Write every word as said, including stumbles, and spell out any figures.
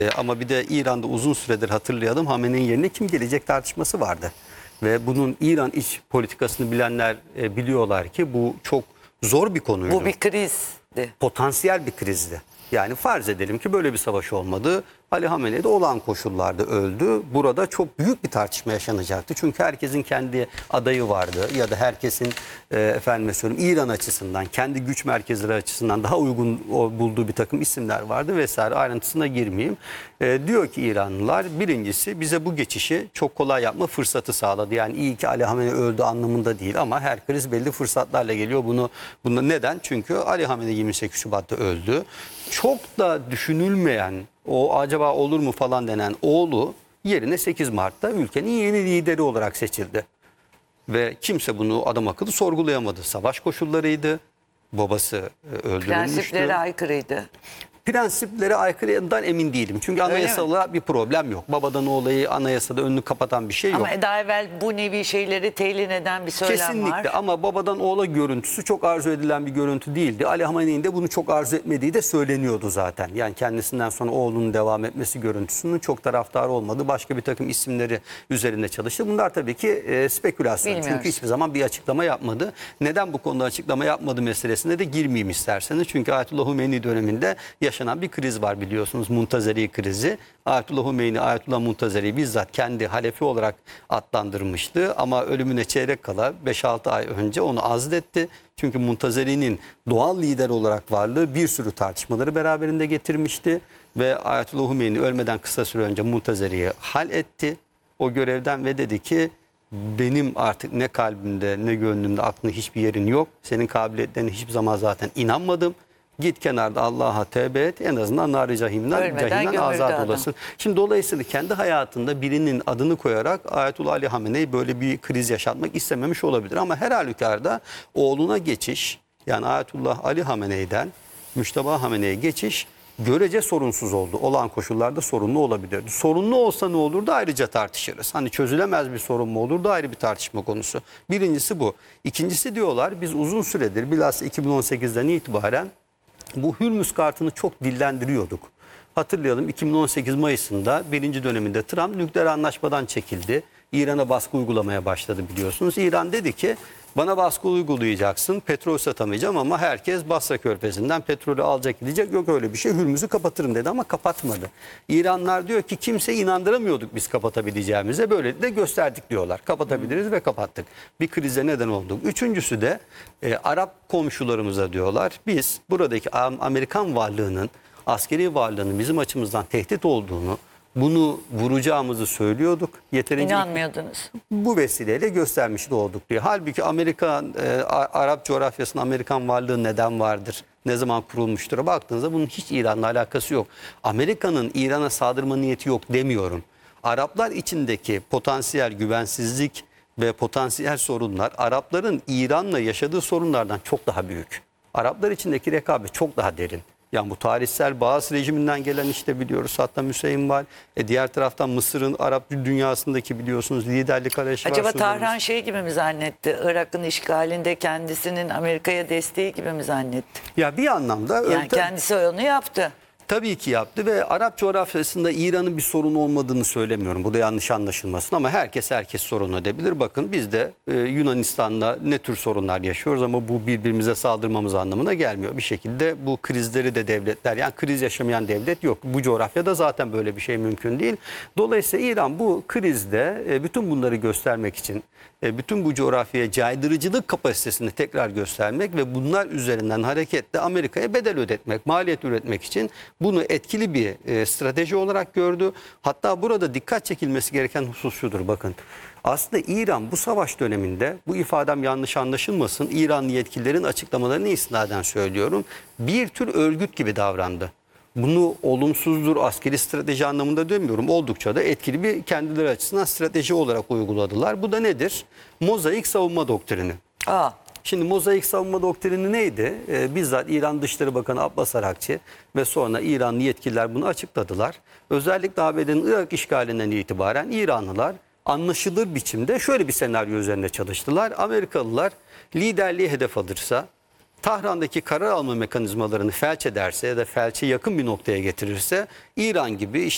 E, ama bir de İran'da uzun süredir hatırlayalım Hamene'nin yerine kim gelecek tartışması vardı. Ve bunun İran iç politikasını bilenler e, biliyorlar ki bu çok zor bir konuydu. Bu bir krizdi. Potansiyel bir krizdi. Yani farz edelim ki böyle bir savaş olmadı. Ali Hamenei de olağan koşullarda öldü. Burada çok büyük bir tartışma yaşanacaktı. Çünkü herkesin kendi adayı vardı ya da herkesin e, efendime söyleyeyim İran açısından, kendi güç merkezleri açısından daha uygun bulduğu bir takım isimler vardı vesaire, ayrıntısına girmeyeyim. E, diyor ki İranlılar, birincisi bize bu geçişi çok kolay yapma fırsatı sağladı. Yani iyi ki Ali Hamenei öldü anlamında değil ama her kriz belli fırsatlarla geliyor. Bunu, bunu neden? Çünkü Ali Hamenei yirmi sekiz Şubat'ta öldü. Çok da düşünülmeyen, o acaba olur mu falan denen oğlu yerine sekiz Mart'ta ülkenin yeni lideri olarak seçildi. Ve kimse bunu adam akıllı sorgulayamadı. Savaş koşullarıydı. Babası öldürülmüştü. Prensiplere aykırıydı. Prensiplere aykırıdan emin değilim. Çünkü anayasal olarak bir problem yok. Babadan olayı anayasada önünü kapatan bir şey yok. Ama daha evvel bu nevi şeyleri telin eden bir söylem Kesinlikle var. ama babadan oğula görüntüsü çok arzu edilen bir görüntü değildi. Ali Hamenei'nin de bunu çok arzu etmediği de söyleniyordu zaten. Yani kendisinden sonra oğlunun devam etmesi görüntüsünün çok taraftarı olmadı. Başka bir takım isimleri üzerinde çalıştı. Bunlar tabii ki e, spekülasyon. Bilmiyoruz. Çünkü hiçbir zaman bir açıklama yapmadı. Neden bu konuda açıklama yapmadı meselesine de girmeyeyim isterseniz. Çünkü Ayetullah Hümeyni döneminde yaşanan bir kriz var biliyorsunuz. Muntazeri krizi. Ayetullah Hümeyni, Ayetullah Muntazeri bizzat kendi halefi olarak adlandırmıştı. Ama ölümüne çeyrek kala beş altı ay önce onu azletti. Çünkü Muntazeri'nin doğal lider olarak varlığı bir sürü tartışmaları beraberinde getirmişti. Ve Ayetullah Hümeyni ölmeden kısa süre önce Muntazeri'yi hal etti o görevden ve dedi ki benim artık ne kalbimde ne gönlümde aklımda hiçbir yerin yok. Senin kabiliyetlerine hiçbir zaman zaten inanmadım. Git kenarda Allah'a tevbe et, en azından nar-ı cahimden, Ölmeden cahimden gömüldü azat adam. olasın. Şimdi dolayısıyla kendi hayatında birinin adını koyarak Ayetullah Ali Hamenei böyle bir kriz yaşatmak istememiş olabilir. Ama her halükarda oğluna geçiş, yani Ayetullah Ali Hamenei'den Müşteba Hamenei'ye geçiş görece sorunsuz oldu. Olağan koşullarda sorunlu olabilirdi. Sorunlu olsa ne olurdu ayrıca tartışırız. Hani çözülemez bir sorun mu olurdu ayrı bir tartışma konusu. Birincisi bu. İkincisi diyorlar biz uzun süredir bilhassa iki bin on sekizden itibaren bu Hürmüz kartını çok dillendiriyorduk. Hatırlayalım iki bin on sekiz Mayıs'ında birinci döneminde Trump nükleer anlaşmadan çekildi. İran'a baskı uygulamaya başladı biliyorsunuz. İran dedi ki bana baskı uygulayacaksın, petrol satamayacağım ama herkes Basra Körfezi'nden petrolü alacak gidecek. Yok öyle bir şey, Hürmüz'ü kapatırım dedi ama kapatmadı. İranlar diyor ki kimseyi inandıramıyorduk biz kapatabileceğimize, böyle de gösterdik diyorlar. Kapatabiliriz ve kapattık. Bir krize neden olduk. Üçüncüsü de e, Arap komşularımıza diyorlar biz buradaki Amerikan varlığının, askeri varlığının bizim açımızdan tehdit olduğunu, bunu vuracağımızı söylüyorduk. Yeterince İnanmıyordunuz. bu vesileyle göstermiş de olduk diyor. Halbuki Amerika, e, Arap coğrafyasında Amerikan varlığı neden vardır? Ne zaman kurulmuştur? Baktığınızda bunun hiç İran'la alakası yok. Amerika'nın İran'a saldırma niyeti yok demiyorum. Araplar içindeki potansiyel güvensizlik ve potansiyel sorunlar Arapların İran'la yaşadığı sorunlardan çok daha büyük. Araplar içindeki rekabet çok daha derin. Yani bu tarihsel Baas rejiminden gelen işte biliyoruz Saddam Hüseyin var. E diğer taraftan Mısır'ın Arap dünyasındaki biliyorsunuz liderlik arayışı var. Acaba Tahran şey gibi mi zannetti? Irak'ın işgalinde kendisinin Amerika'ya desteği gibi mi zannetti? Ya bir anlamda Yani öyle, kendisi onu yaptı. tabii ki yaptı ve Arap coğrafyasında İran'ın bir sorunu olmadığını söylemiyorum. Bu da yanlış anlaşılmasın ama herkes herkes sorun edebilir. Bakın biz de e, Yunanistan'da ne tür sorunlar yaşıyoruz ama bu birbirimize saldırmamız anlamına gelmiyor. Bir şekilde bu krizleri de devletler, yani kriz yaşamayan devlet yok. Bu coğrafyada zaten böyle bir şey mümkün değil. Dolayısıyla İran bu krizde e, bütün bunları göstermek için, e, bütün bu coğrafyaya caydırıcılık kapasitesini tekrar göstermek ve bunlar üzerinden hareketle Amerika'ya bedel ödetmek, maliyet üretmek için bunu etkili bir e, strateji olarak gördü. Hatta burada dikkat çekilmesi gereken husus şudur bakın. Aslında İran bu savaş döneminde, bu ifadem yanlış anlaşılmasın, İranlı yetkililerin açıklamalarını istinaden söylüyorum, bir tür örgüt gibi davrandı. Bunu olumsuzdur, askeri strateji anlamında demiyorum. Oldukça da etkili bir kendileri açısından strateji olarak uyguladılar. Bu da nedir? Mozaik savunma doktrini. Aa. Şimdi mozaik savunma doktrini neydi? Ee, bizzat İran Dışişleri Bakanı Abbas Arakçı ve sonra İranlı yetkililer bunu açıkladılar. Özellikle A B D'nin Irak işgalinden itibaren İranlılar anlaşılır biçimde şöyle bir senaryo üzerinde çalıştılar. Amerikalılar liderliği hedef alırsa, Tahran'daki karar alma mekanizmalarını felç ederse ya da felçe yakın bir noktaya getirirse İran gibi işte